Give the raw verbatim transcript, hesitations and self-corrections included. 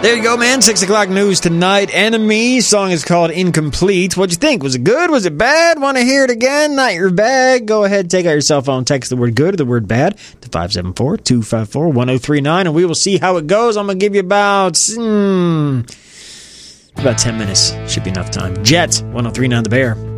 There you go, man. Six o'clock news tonight. Enemy. Song is called Incomplete. What'd you think? Was it good? Was it bad? Want to hear it again? Not your bag? Go ahead, take out your cell phone, text the word good or the word bad to five seven four, two five four, one oh three nine, and we will see how it goes. I'm going to give you about, hmm, about ten minutes. Should be enough time. Jet, one oh three nine The Bear.